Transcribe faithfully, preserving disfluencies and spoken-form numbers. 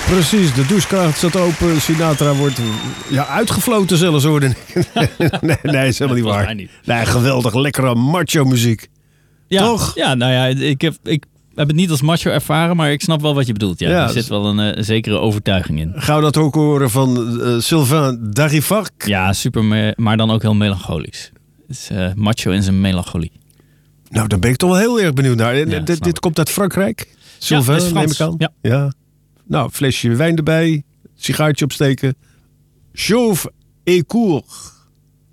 Precies, de douchekracht zat open. Sinatra wordt ja, uitgefloten zelfs, hoorde ik. nee, nee, is helemaal niet waar. Niet. Nee, geweldig, lekkere macho muziek. Ja, toch? Ja, nou ja, ik heb, ik heb het niet als macho ervaren, maar ik snap wel wat je bedoelt. Ja, ja, er zit wel een, een zekere overtuiging in. Gaan we dat ook horen van uh, Sylvain Darivark? Ja, super, me- maar dan ook heel melancholisch. Het is uh, macho in zijn melancholie. Nou, daar ben ik toch wel heel erg benieuwd naar. Ja, dit dit komt uit Frankrijk? Sylvain, ja, neem ik aan. Ja. ja. Nou, flesje wijn erbij, sigaartje opsteken. Chauve et court.